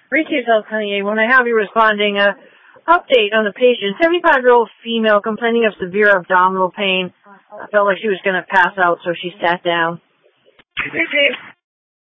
Retail South 28, when I have you responding, update on the patient. 75-year-old female complaining of severe abdominal pain. I felt like she was going to pass out, so she sat down.